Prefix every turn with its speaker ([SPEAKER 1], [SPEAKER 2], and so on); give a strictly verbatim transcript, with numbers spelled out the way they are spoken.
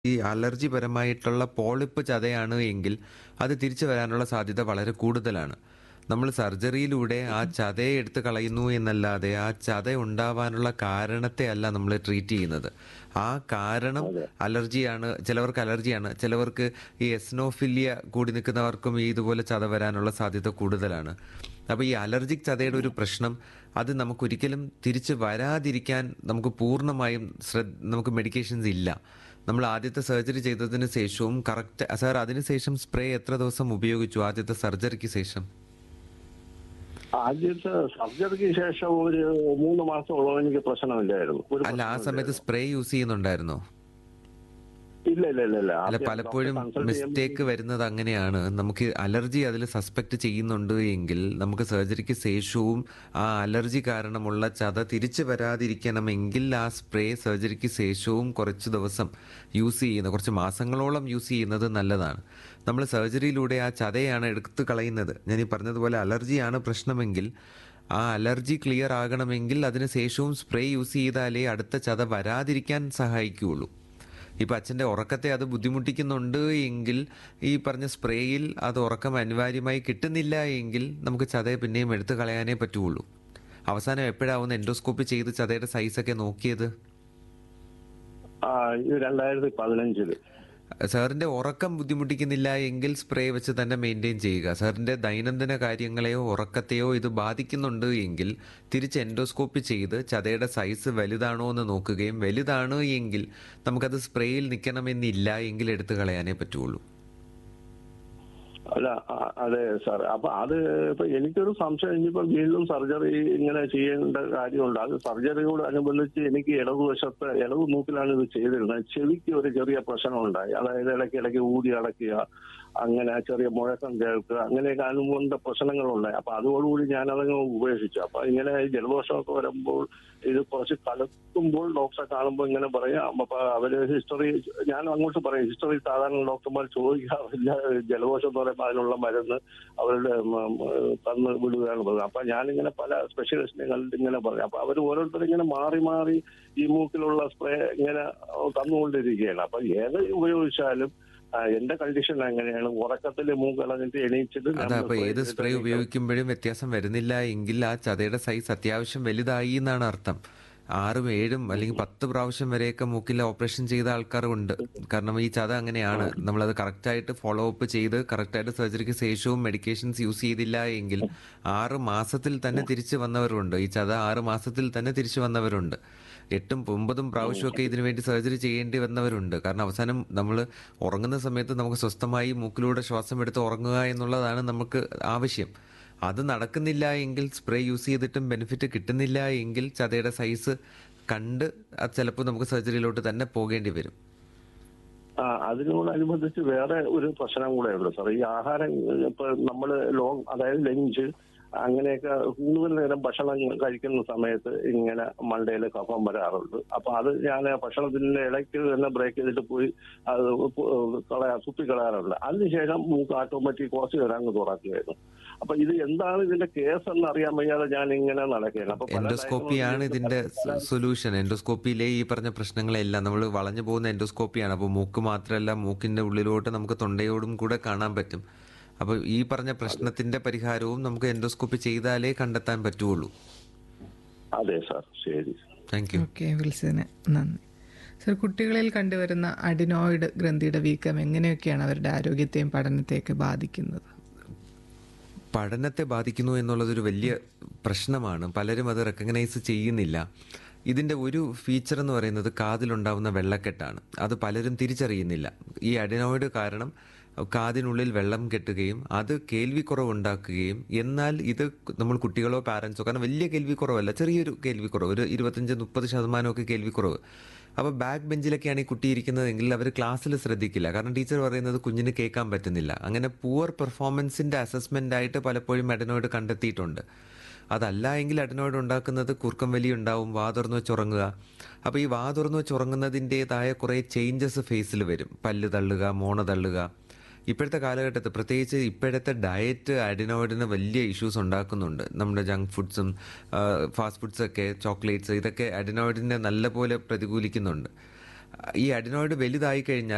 [SPEAKER 1] ഈ അലർജി പരമായിട്ടുള്ള പോളിപ്പ് ചതയാണ് എങ്കിൽ അത് തിരിച്ചു വരാനുള്ള സാധ്യത വളരെ കൂടുതലാണ്. നമ്മൾ സർജറിയിലൂടെ ആ ചതയെ എടുത്ത് കളയുന്നു എന്നല്ലാതെ ആ ചത ഉണ്ടാവാനുള്ള കാരണത്തെ അല്ല നമ്മൾ ട്രീറ്റ് ചെയ്യുന്നത്. ആ കാരണം
[SPEAKER 2] അതെ.
[SPEAKER 1] അലർജിയാണ്, ചിലവർക്ക് അലർജിയാണ്, ചിലവർക്ക് ഈ എസ്നോഫിലിയ കൂടി നിൽക്കുന്നവർക്കും ഈ ഇതുപോലെ ചത വരാനുള്ള സാധ്യത കൂടുതലാണ്. അപ്പോൾ ഈ അലർജിക് ചതയുടെ ഒരു പ്രശ്നം അത് നമുക്കൊരിക്കലും തിരിച്ച് വരാതിരിക്കാൻ നമുക്ക് പൂർണ്ണമായും ശ്രദ്ധ നമുക്ക് മെഡിക്കേഷൻസ് ഇല്ല. നമ്മൾ ആദ്യത്തെ സർജറി ചെയ്തതിന് ശേഷവും കറക്റ്റ് സാർ അതിനുശേഷം സ്പ്രേ എത്ര ദിവസം ഉപയോഗിച്ചു ആദ്യത്തെ സർജറിക്ക് ശേഷം?
[SPEAKER 2] ആദ്യത്തെ സർജറിക്ക് ശേഷം ഒരു മൂന്ന് മാസത്തോളം എനിക്ക് പ്രശ്നമില്ലായിരുന്നു. ഒരു
[SPEAKER 1] അല്ല, ആ സമയത്ത്
[SPEAKER 2] പ്രശ്നമില്ലായിരുന്നു.
[SPEAKER 1] Spray use ചെയ്യുന്നുണ്ടായിരുന്നോ?
[SPEAKER 2] ഇല്ല ഇല്ല ഇല്ല ഇല്ല
[SPEAKER 1] അല്ല,
[SPEAKER 2] ആദ്യം
[SPEAKER 1] പലപ്പോഴും
[SPEAKER 2] ഡോക്ടറെ കൺസൾട്ട്
[SPEAKER 1] മിസ്റ്റേക്ക്
[SPEAKER 2] ചെയ്യുമ്പോൾ
[SPEAKER 1] വരുന്നത് അങ്ങനെയാണ്. നമുക്ക് അലർജി അതിൽ സസ്പെക്ട് ചെയ്യുന്നുണ്ട് എങ്കിൽ നമുക്ക് സർജറിക്ക് ശേഷവും ആ അലർജി കാരണമുള്ള ചത തിരിച്ചു വരാതിരിക്കണമെങ്കിൽ ആ സ്പ്രേ സർജറിക്ക് ശേഷവും കുറച്ച് ദിവസം യൂസ് ചെയ്യുന്ന, കുറച്ച് മാസങ്ങളോളം യൂസ് ചെയ്യുന്നത് നല്ലതാണ്. നമ്മൾ സർജറിയിലൂടെ ആ ചതയാണ് എടുത്ത് കളയുന്നത്. ഞാൻ ഈ പറഞ്ഞതുപോലെ അലർജിയാണ് പ്രശ്നമെങ്കിൽ ആ അലർജി ക്ലിയർ ആകണമെങ്കിൽ അതിന് ശേഷവും സ്പ്രേ യൂസ് ചെയ്താലേ അടുത്ത ചത വരാതിരിക്കാൻ സഹായിക്കുകയുള്ളൂ. ഇപ്പം അച്ഛൻ്റെ ഉറക്കത്തെ അത് ബുദ്ധിമുട്ടിക്കുന്നുണ്ട് എങ്കിൽ ഈ പറഞ്ഞ സ്പ്രേയിൽ അത് ഉറക്കം അനിവാര്യമായി കിട്ടുന്നില്ല എങ്കിൽ നമുക്ക് ചതയെ പിന്നെയും എടുത്തു കളയാനേ പറ്റുള്ളൂ. അവസാനം എപ്പോഴാവുന്ന എൻഡോസ്കോപ്പി ചെയ്ത് ചതയുടെ സൈസൊക്കെ നോക്കിയത്?
[SPEAKER 2] ആ, ഇത് രണ്ടായിരത്തി പതിനഞ്ചില്
[SPEAKER 1] സാറിൻ്റെ ഉറക്കം ബുദ്ധിമുട്ടിക്കുന്നില്ല എങ്കിൽ സ്പ്രേ വെച്ച് തന്നെ മെയിൻറ്റെയിൻ ചെയ്യുക. സാറിൻ്റെ ദൈനംദിന കാര്യങ്ങളെയോ ഉറക്കത്തെയോ ഇത് ബാധിക്കുന്നുണ്ട് എങ്കിൽ തിരിച്ച് എൻഡോസ്കോപ്പി ചെയ്ത് ചതയുടെ സൈസ് വലുതാണോ എന്ന് നോക്കുകയും വലുതാണ് എങ്കിൽ നമുക്കത് സ്പ്രേയിൽ നിൽക്കണമെന്നില്ല എങ്കിൽ എടുത്തു കളയാനേ പറ്റുള്ളൂ.
[SPEAKER 2] അല്ല ആ, അതെ സാർ. അപ്പൊ അത് ഇപ്പൊ എനിക്കൊരു സംശയം, ഇനിയിപ്പോ വീണ്ടും സർജറി ഇങ്ങനെ ചെയ്യേണ്ട കാര്യമുണ്ട്. അത് സർജറിയോട് അനുബന്ധിച്ച് എനിക്ക് ഇടതുവശത്ത് ഇടതു മൂക്കിലാണ് ഇത് ചെയ്തിരുന്നത്. ചെവിക്ക് ഒരു ചെറിയ പ്രശ്നമുണ്ടായി. അതായത് ഇടയ്ക്ക് ഇടയ്ക്ക് ഊതി അടയ്ക്കുക, അങ്ങനെ ചെറിയ മുഴക്കം കേൾക്കുക, അങ്ങനെയൊക്കെ അനുബന്ധ പ്രശ്നങ്ങളുണ്ടായി. അപ്പൊ അതോടുകൂടി ഞാൻ അതങ്ങ് ഉപേക്ഷിച്ചു. അപ്പൊ ഇങ്ങനെ ജലദോഷമൊക്കെ വരുമ്പോൾ ഇത് കുറച്ച് കലക്കുമ്പോൾ ഡോക്ടറെ കാണുമ്പോൾ ഇങ്ങനെ പറയാം. അപ്പൊ അവര് ഹിസ്റ്ററി, ഞാൻ അങ്ങോട്ട് പറയും, ഹിസ്റ്ററി സാധാരണ ഡോക്ടർമാർ ചോദിക്കാറില്ല. ജലദോഷം എന്ന് പറയുമ്പോൾ അതിനുള്ള മരുന്ന് അവരുടെ ഉം, ഉം, തന്ന് വിടുകയാണ് പറയുന്നത്. അപ്പൊ ഞാനിങ്ങനെ പല സ്പെഷ്യലിസ്റ്റിനെ കണ്ടിട്ട് ഇങ്ങനെ പറയും. അപ്പൊ അവർ ഓരോരുത്തരും ഇങ്ങനെ മാറി മാറി ഈ മൂക്കിലുള്ള സ്പ്രേ ഇങ്ങനെ തന്നുകൊണ്ടിരിക്കുകയാണ്. അപ്പൊ ഏത് ഉപയോഗിച്ചാലും ആ, എന്റെ കണ്ടീഷൻ എങ്ങനെയാണ്, ഉറക്കത്തിൽ മൂക്കിളഞ്ഞിട്ട് എണീച്ചിട്ട്
[SPEAKER 1] അതാ,
[SPEAKER 2] നമ്മൾ
[SPEAKER 1] അപ്പോൾ
[SPEAKER 2] spray
[SPEAKER 1] ഏത്
[SPEAKER 2] ചെയ്തിട്ട്
[SPEAKER 1] സ്പ്രേ
[SPEAKER 2] എണീക്കണം.
[SPEAKER 1] ഉപയോഗിക്കുമ്പോഴും വ്യത്യാസം വരുന്നില്ല എങ്കിൽ ആ ചതയുടെ സൈസ് അത്യാവശ്യം വലുതായി എന്നാണ് അർത്ഥം. ആറും ഏഴും അല്ലെങ്കിൽ പത്ത് പ്രാവശ്യം വരെയൊക്കെ മൂക്കിൽ ഓപ്പറേഷൻ ചെയ്ത ആൾക്കാരുണ്ട്. കാരണം ഈ ചത അങ്ങനെയാണ്. നമ്മളത് കറക്റ്റായിട്ട് ഫോളോ അപ്പ് ചെയ്ത് കറക്റ്റായിട്ട് സർജറിക്ക് ശേഷവും മെഡിക്കേഷൻസ് യൂസ് ചെയ്തില്ല എങ്കിൽ ആറ് മാസത്തിൽ തന്നെ തിരിച്ചു വന്നവരുണ്ട്. ഈ ചത ആറ് മാസത്തിൽ തന്നെ തിരിച്ചു വന്നവരുണ്ട്. എട്ടും ഒമ്പതും പ്രാവശ്യമൊക്കെ ഇതിനു വേണ്ടി സർജറി ചെയ്യേണ്ടി വന്നവരുണ്ട്. കാരണം അവസാനം നമ്മൾ ഉറങ്ങുന്ന സമയത്ത് നമുക്ക് സ്വസ്ഥമായി മൂക്കിലൂടെ ശ്വാസം എടുത്ത് ഉറങ്ങുക എന്നുള്ളതാണ് നമുക്ക് ആവശ്യം. അത് നടക്കുന്നില്ല എങ്കിൽ സ്പ്രേ യൂസ് ചെയ്തിട്ടും ബെനിഫിറ്റ് കിട്ടുന്നില്ല എങ്കിൽ ചതയുടെ സൈസ് കണ്ട് അത് ചിലപ്പോൾ നമുക്ക് സർജറിയിലോട്ട് തന്നെ പോകേണ്ടി വരും.
[SPEAKER 2] ആ, അതിനോടനുബന്ധിച്ച് വേറെ ഒരു പ്രശ്നം കൂടെ ഉണ്ട് സാർ. ഈ ആഹാരം ഇപ്പൊ നമ്മള് ലോങ്, അതായത് ലഞ്ച് അങ്ങനെയൊക്കെ കൂടുതൽ നേരം ഭക്ഷണം കഴിക്കുന്ന സമയത്ത് ഇങ്ങനെ മണ്ടയിൽ കഫം വരാറുണ്ട്. അപ്പൊ അത് ഞാൻ ഭക്ഷണത്തിന്റെ ഇടയ്ക്ക് തന്നെ ബ്രേക്ക് ചെയ്തിട്ട് പോയി അത് കളയാ തുപ്പി കളയാറുണ്ട്. അതിനുശേഷം മൂക്ക് ഓട്ടോമാറ്റിക് കുറച്ച് നേരം അങ്ങ് തുറക്കുകയായിരുന്നു. അപ്പൊ ഇത് എന്താണ് ഇതിന്റെ കേസ് എന്ന് അറിയാൻ വയ്യാതെ ഞാൻ ഇങ്ങനെ നടക്കുകയാണ്. അപ്പൊ പല
[SPEAKER 1] എൻഡോസ്കോപ്പിയാണ് ഇതിന്റെ
[SPEAKER 2] പല
[SPEAKER 1] സൊല്യൂഷൻ. എൻഡോസ്കോപ്പിയിലെ ഈ പറഞ്ഞ പ്രശ്നങ്ങളെല്ലാം നമ്മൾ വളഞ്ഞു പോകുന്ന എൻഡോസ്കോപ്പിയാണ്. അപ്പോൾ മൂക്ക് മാത്രമല്ല, മൂക്കിന്റെ ഉള്ളിലോട്ട് നമുക്ക് തൊണ്ടയോടും കൂടെ കാണാൻ പറ്റും. അപ്പോൾ ഈ പറഞ്ഞ പ്രശ്നത്തിന്റെ പരിഹാരവും നമുക്ക് എൻഡോസ്കോപ്പി ചെയ്താലേ കണ്ടെത്താൻ പറ്റുള്ളൂ.
[SPEAKER 2] അതെ സാർ, ശരി.
[SPEAKER 1] Thank you.
[SPEAKER 3] ഓക്കെ, വിളിച്ചതിന് നന്ദി. സർ, കുട്ടികളിൽ കണ്ടുവരുന്ന അഡിനോയിഡ് ഗ്രന്ഥിയുടെ വീക്കം എങ്ങനെയൊക്കെയാണ് അവരുടെ ആരോഗ്യത്തെയും പഠനത്തെയൊക്കെ ബാധിക്കുന്നത്?
[SPEAKER 1] പഠനത്തെ ബാധിക്കുന്നു എന്നുള്ളതൊരു വലിയ പ്രശ്നമാണ്. പലരും അത് റെക്കഗ്നൈസ് ചെയ്യുന്നില്ല. ഇതിൻ്റെ ഒരു ഫീച്ചർ എന്ന് പറയുന്നത് കാതിലുണ്ടാവുന്ന വെള്ളക്കെട്ടാണ്. അത് പലരും തിരിച്ചറിയുന്നില്ല. ഈ അഡിനോയിഡ് കാരണം കാതിനുള്ളിൽ വെള്ളം കെട്ടുകയും അത് കേൾവിക്കുറവുണ്ടാക്കുകയും, എന്നാൽ ഇത് നമ്മൾ കുട്ടികളോ പാരൻസോ, കാരണം വലിയ കേൾവിക്കുറവല്ല, ചെറിയൊരു കേൾവിക്കുറവ്, ഒരു ഇരുപത്തഞ്ച് മുപ്പത് ശതമാനമൊക്കെ കേൾവിക്കുറവ്. അപ്പോൾ ബാക്ക് ബെഞ്ചിലൊക്കെയാണ് ഈ കുട്ടി ഇരിക്കുന്നതെങ്കിൽ അവർ ക്ലാസ്സിൽ ശ്രദ്ധിക്കില്ല. കാരണം ടീച്ചർ പറയുന്നത് കുഞ്ഞിന് കേൾക്കാൻ പറ്റുന്നില്ല. അങ്ങനെ പുവർ പെർഫോമൻസിൻ്റെ അസസ്മെൻ്റ് ആയിട്ട് പലപ്പോഴും അഡിനോയിഡ് കണ്ടെത്തിയിട്ടുണ്ട്. അതല്ല എങ്കിൽ അഡിനോയിഡ് ഉണ്ടാക്കുന്നത് കുറുക്കം വലി ഉണ്ടാവും, വാ തുറന്ന് വെച്ചുറങ്ങുക. അപ്പോൾ ഈ വാ തുറന്ന് വെച്ചുറങ്ങുന്നതിൻ്റെതായ കുറേ ചേഞ്ചസ് ഫേസിൽ വരും. പല്ല് തള്ളുക, മോണ തള്ളുക. ഇപ്പോഴത്തെ കാലഘട്ടത്തിൽ പ്രത്യേകിച്ച് ഇപ്പോഴത്തെ ഡയറ്റ് അഡിനോയിഡിന് വലിയ ഇഷ്യൂസ് ഉണ്ടാക്കുന്നുണ്ട്. നമ്മുടെ ജങ്ക് ഫുഡ്സും ഫാസ്റ്റ് ഫുഡ്സൊക്കെ, ചോക്ലേറ്റ്സ്, ഇതൊക്കെ അഡിനോയിഡിനെ നല്ലപോലെ പ്രതികൂലിക്കുന്നുണ്ട്. ഈ അഡിനോയിഡ് വലുതായി കഴിഞ്ഞാൽ